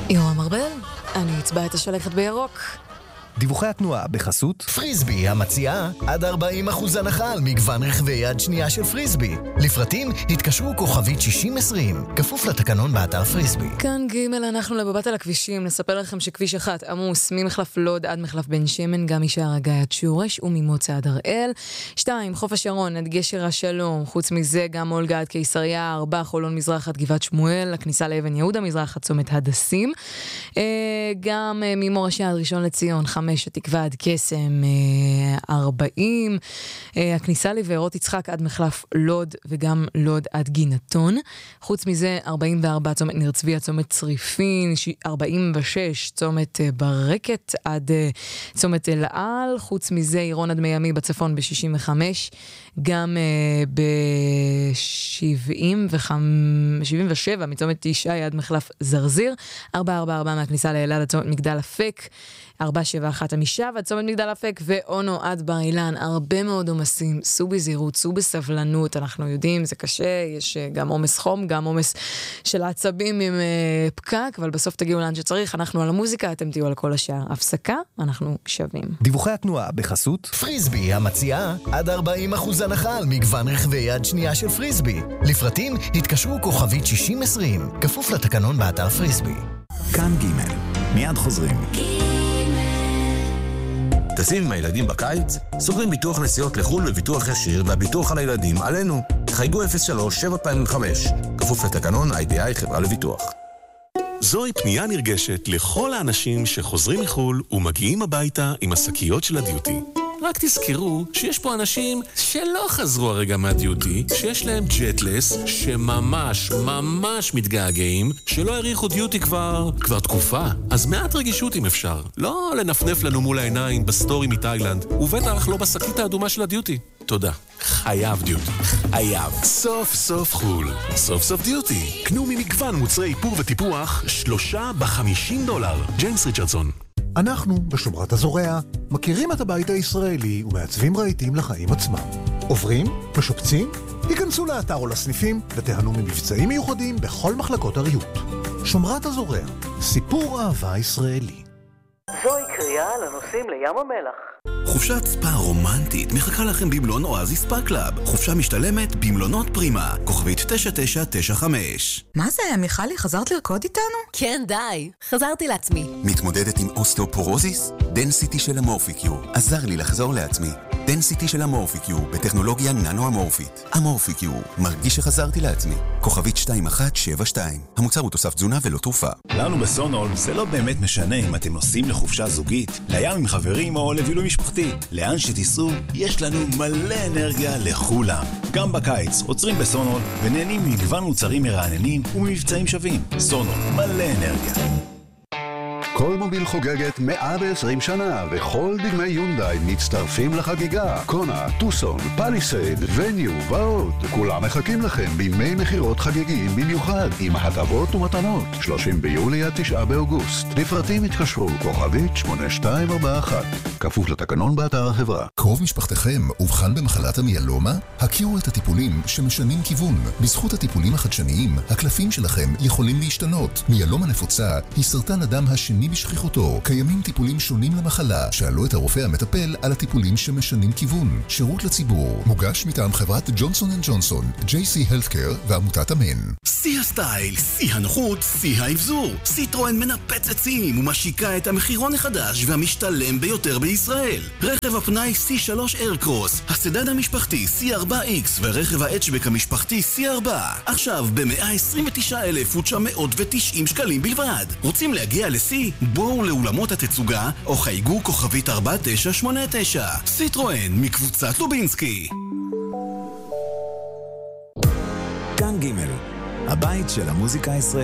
יורם ארבל, אני אצבע את השלכת בירוק. דיווחי התנועה בחסות פריסבי המציעה עד 40% הנחה על מגוון רכבי יד שנייה של פריסבי. לפרטים התקשרו כוכבית 6020, כפוף לתקנון באתר פריסבי. כאן ג' אנחנו לבבת על הכבישים. נספר לכם שכביש 1 עמוס ממחלף לוד עד מחלף בן שמן, גם משער הגיא עד שורש וממוצא עד הראל. 2 חוף השרון עד גשר השלום, חוץ מזה גם אולגה עד קיסריה, 4 חולון מזרח עד גבעת שמואל, הכניסה לאבן יהודה מזרח עד צומת הדסים, גם ממורשה עד ראשון לציון 5 התקווה עד קסם 40, הכניסה לבארות יצחק עד מחלף לוד וגם לוד עד גינתון. חוץ מזה 44 צומת ניר צבי, צומת צריפין, 46 צומת ברקת עד צומת אלעל. חוץ מזה עירון עד מימי בצפון ב-65, גם ב-77 מצומת 9 עד מחלף זרזיר, 444 מהכניסה לאלעד עד צומת מגדל אפק, 471 עמישב עד צומת מגדל אפק ואונו עד בר אילן. הרבה מאוד עומסים, סעו בזהירות, סעו בסבלנות, אנחנו יודעים זה קשה, יש גם עומס חום, גם עומס של העצבים עם פקק, אבל בסוף תגיעו לאן שצריך. אנחנו על המוזיקה, אתם תהיו על כל השאר. הפסקה, אנחנו שווים. דיווחי התנועה בחסות פריסבי המציעה עד 40% הנחה על מגוון רכבי יד שנייה של פריסבי. לפרטים התקשרו כוכבית 6020, כפוף לתקנון באתר פריסבי. כאן ג' מיד חוזרים. טסים עם הילדים בקיץ? סוגרים ביטוח נסיעות לחול וביטוח ישיר והביטוח על הילדים עלינו. חייגו 03-725, כפוף לתקנון IDI חברה לביטוח. זוהי פנייה נרגשת לכל האנשים שחוזרים מחול ומגיעים הביתה עם השקיות של הדיוטי. רק תזכרו שיש פה אנשים שלא חזרו הרגע מהדיוטי, שיש להם ג'טלס, שממש מתגעגעים, שלא העריכו דיוטי כבר תקופה. אז מעט רגישות אם אפשר. לא לנפנף לנו מול העיניים בסטורי מתאילנד, ובטח לא בשקית האדומה של הדיוטי. תודה. חייב דיוטי. חייב. סוף סוף חול. סוף סוף דיוטי. קנו ממגוון מוצרי איפור וטיפוח 3 ב$50. ג'יימס ריצ'רדסון. אנחנו, בשומרת הזורע, מכירים את הבית הישראלי ומעצבים רהיטים לחיים עצמם. עוברים? משופצים? היכנסו לאתר או לסניפים ותיהנו ממבצעים מיוחדים בכל מחלקות הריהוט. שומרת הזורע, סיפור אהבה ישראלי. זוהי קריאה לנוסעים לים המלח. חופשת ספא רומנטית מחכה לכם במלון אואזי ספא קלאב. חופשה משתלמת במלונות פרימה. כוכבית 9995. מה זה, מיכלי? חזרת לרקוד איתנו? כן, די. חזרתי לעצמי. מתמודדת עם אוסטאופורוזיס? דנסיטי של המורפיקיו עזר לי לחזור לעצמי. דנסיטי של המורפיקיו בטכנולוגיה ננו-אמורפית. המורפיקיו, מרגיש שחזרתי לעצמי. כוכבית 2172. המוצר הוא תוסף תזונה ולא תרופה. לנו בסונול זה לא באמת משנה אם אתם נוסעים לחופשה זוגית, לים עם חברים או לבילוי משפחתי. לאן שתיסעו, יש לנו מלא אנרגיה לכולם. גם בקיץ עוצרים בסונול ונהנים ממגוון מוצרים מרעננים וממבצעים שווים. סונול, מלא אנרגיה. כל מוביל חוגגת 120 שנה, וכל דגמי יונדאי מצטרפים לחגיגה. קונה, טוסון, פליסייד, וניו ועוד. כולם מחכים לכם בימי מחירות חגיגיים במיוחד, עם הטבות ומתנות. 30 ביולי עד 9 באוגוסט. לפרטים התקשרו כוכבית 8241. כפוף לתקנון באתר החברה. קרוב משפחתכם אובחן במחלת המיאלומה? הכירו את הטיפולים שמשנים כיוון. בזכות הטיפולים החדשניים, הקלפים שלכם יכולים להשתנות. מיאלומה נפוצה היא סרטן הדם השני בשכיחותו. קיימים טיפולים שונים למחלה. שאלו את הרופא המטפל על הטיפולים שמשנים כיוון. שירות לציבור. מוגש מטעם חברת ג'ונסון & ג'ונסון, JC Healthcare ועמותת אמן. שיא הסטייל, שיא הנוחות, שיא האבזור. סיטרואן מנפץ עצים ומשיקה את המחירון החדש והמשתלם ביותר בישראל. רכב הפנאי C3 Aircross, הסדן המשפחתי C4X ורכב ההאצ'בק המשפחתי C4. עכשיו ב-129,990 שקלים בלבד. רוצים להגיע לשיא? בואו לאולמות התצוגה או חייגו כוכבית 4989. סיטרואן מקבוצת לובינסקי. כאן ג' הבית של המוזיקה הישראלית.